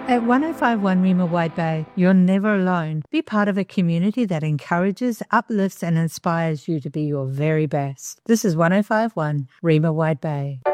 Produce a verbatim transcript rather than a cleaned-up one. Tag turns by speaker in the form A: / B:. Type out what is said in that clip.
A: At one oh five one Rima Wide Bay, you're never alone. Be part of a community that encourages, uplifts and inspires you to be your very best. This is one oh five one Rima Wide Bay.